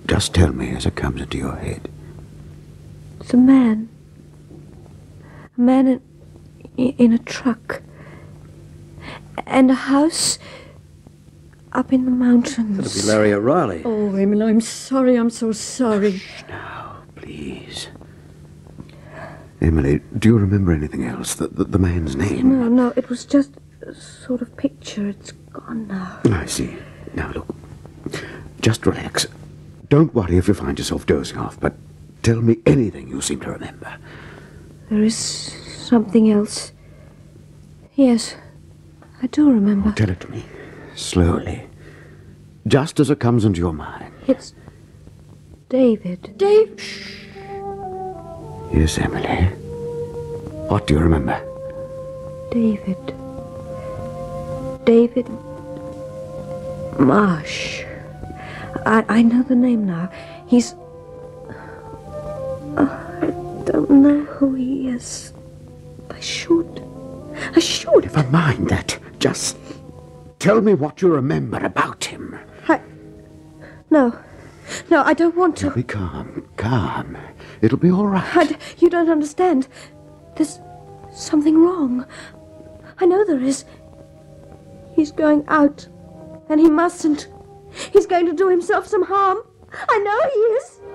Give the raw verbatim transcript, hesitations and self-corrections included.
Just tell me as it comes into your head. It's a man. A man in, in a truck. And a house up in the mountains. That'll be Larry O'Reilly. Oh, Emily, I'm sorry. I'm so sorry. Shh now, please. Emily, do you remember anything else? The, the, the man's name? No, no, it was just a sort of picture. It's gone now. I see. Now, look. Just relax. Don't worry if you find yourself dozing off, but tell me anything you seem to remember. There is something else. Yes, I do remember. Tell it to me, slowly. Just as it comes into your mind. It's David. Dave! Yes, Emily. What do you remember? David. David Marsh. I, I know the name now. He's... Oh, I don't know who he is. I should. I should. Never mind that. Just tell me what you remember about him. I... No. No, I don't want to. Now be calm, calm. It'll be all right. I d- you don't understand. There's something wrong. I know there is. He's going out, and he mustn't. He's going to do himself some harm. I know he is.